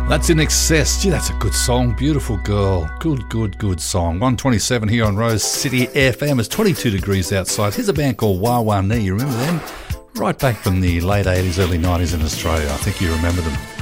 That's In Excess. Gee, that's a good song. Beautiful girl. Good song. 127 here on Rose City FM. It's 22 degrees outside. Here's a band called Wah Wah Nee. You remember them? Right back from the late 80s, early 90s in Australia. I think you remember them.